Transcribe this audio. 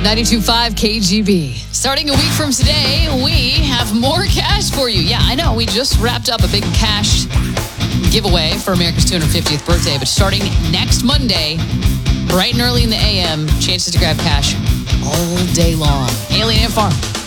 92.5 KGB. Starting a week from today, we have more cash for you. Yeah, I know. We just wrapped up a big cash giveaway for America's 250th birthday. But starting next Monday, bright and early in the AM, chances to grab cash all day long. Alien Ant Farm.